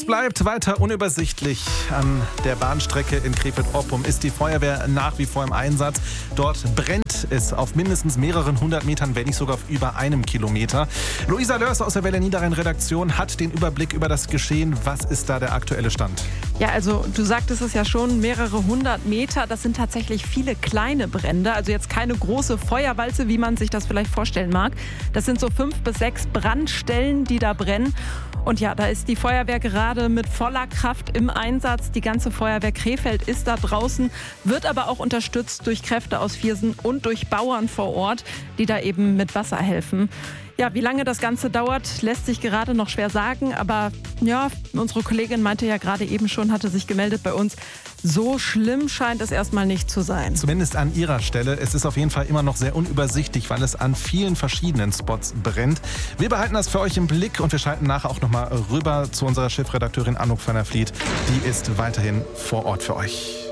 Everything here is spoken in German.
Es bleibt weiter unübersichtlich. An der Bahnstrecke in Krefeld-Oppum ist die Feuerwehr nach wie vor im Einsatz. Dort brennt es auf mindestens mehreren 100 Metern, wenn nicht sogar auf über einem Kilometer. Luisa Lörs aus der Welle Niederrhein-Redaktion hat den Überblick über das Geschehen. Was ist da der aktuelle Stand? Ja, also du sagtest es ja schon, mehrere 100 Meter. Das sind tatsächlich viele kleine Brände. Also jetzt keine große Feuerwalze, wie man sich das vielleicht vorstellen mag. Das sind so 5 bis 6 Brandstellen, die da brennen. Und ja, da ist die Feuerwehr gerade mit voller Kraft im Einsatz. Die ganze Feuerwehr Krefeld ist da draußen, wird aber auch unterstützt durch Kräfte aus Viersen und durch Bauern vor Ort, die da eben mit Wasser helfen. Ja, wie lange das Ganze dauert, lässt sich gerade noch schwer sagen. Aber ja, unsere Kollegin meinte ja gerade eben schon, hatte sich gemeldet bei uns, so schlimm scheint es erstmal nicht zu sein. Zumindest an ihrer Stelle. Es ist auf jeden Fall immer noch sehr unübersichtlich, weil es an vielen verschiedenen Spots brennt. Wir behalten das für euch im Blick und wir schalten nachher auch nochmal rüber zu unserer Chefredakteurin Anouk van der Vliet. Die ist weiterhin vor Ort für euch.